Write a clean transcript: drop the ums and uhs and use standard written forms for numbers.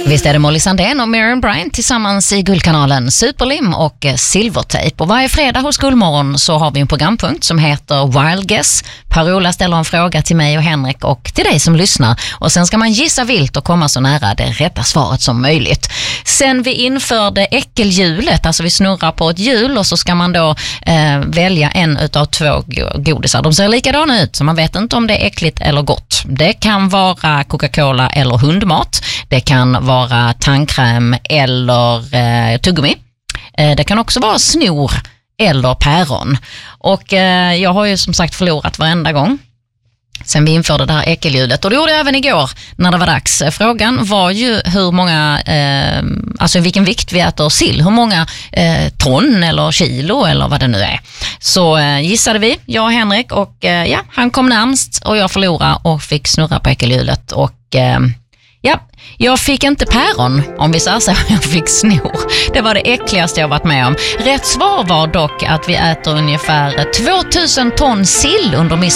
Visst är det Molly Sandén och Miriam Bryant tillsammans i Guldkanalen Superlim och Silvertape. Och varje fredag hos Guldmorgon så har vi en programpunkt som heter Wild Guess. Per-Ola ställer en fråga till mig och Henrik och till dig som lyssnar. Och sen ska man gissa vilt och komma så nära det rätta svaret som möjligt. Sen vi införde äckelhjulet, alltså vi snurrar på ett hjul och så ska man då välja en utav två godisar. De ser likadana ut så man vet inte om det är äckligt eller gott. Det kan vara Coca-Cola eller hundmat. Det kan vara tandkräm eller tuggummi. Det kan också vara snor eller päron. Och jag har ju som sagt förlorat varenda gång sen vi införde det här äckeljudet. Och det gjorde jag även igår när det var dags. Frågan var ju hur många, alltså vilken vikt vi äter sill. Hur många ton eller kilo eller vad det nu är. Så gissade vi, jag och Henrik. Och ja, han kom närmst och jag förlorade och fick snurra på äckeljudet. Och ja, jag fick inte päron om vi säger så, jag fick snor. Det var det äckligaste jag varit med om. Rätt svar var dock att vi äter ungefär 2000 ton sill under midsommar.